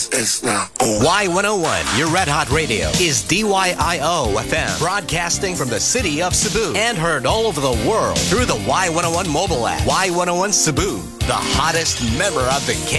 is now on. Y101, your Red Hot Radio, is DYIO FM, broadcasting from the city of Cebu and heard all over the world through the Y101 mobile app. Y101 Cebu, the hottest member of the K.